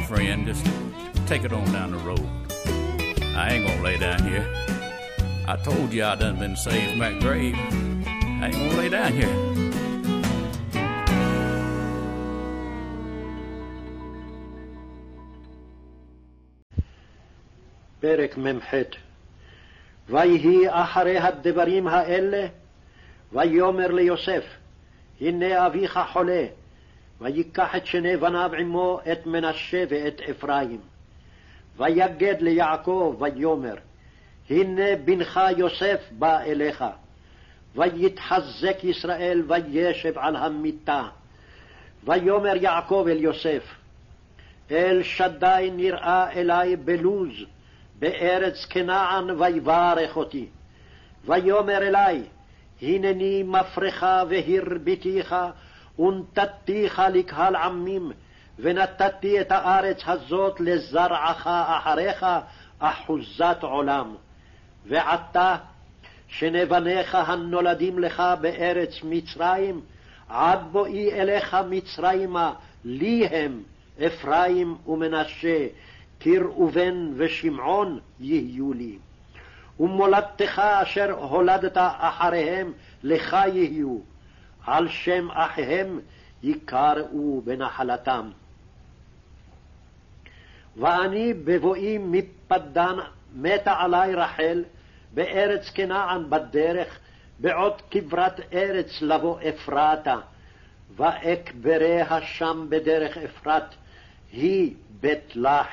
friend, just take it on down the road. I ain't gonna lay down here. I told you I done been saved from that grave. I ain't gonna lay down here. פרק מ"ח. ויהי אחרי הדברים האלה, ויאמר ליוסף, הנה אביך חולה, ויקח את שני בניו עמו, את מנשה ואת אפרים. ויגד ליעקב ויאמר, הנה בנך יוסף בא אליך. ויתחזק ישראל וישב על המיטה. ויאמר יעקב אל יוסף, אל שדי נראה אלי בלוז, בארץ כנען, ויברך אותי. ויאמר אלי, הנני מפרך והרביתיך, ונתתיך לקהל עמים, ונתתי את הארץ הזאת לזרעך אחריך, אחוזת עולם. ועתה שני בניך הנולדים לך בארץ מצרים, עד בואי אליך מצרימה, לי הם אפרים ומנשה, כי ראובן ושמעון יהיו לי. ומולדתך אשר הולדת אחריהם לך יהיו, על שם אחיהם יקראו בנחלתם. ואני בבואי מפדן מתה עלי רחל בארץ כנען בדרך, בעוד כברת ארץ לבוא אפרתה, ואקבריה שם בדרך אפרת, היא בית לחם.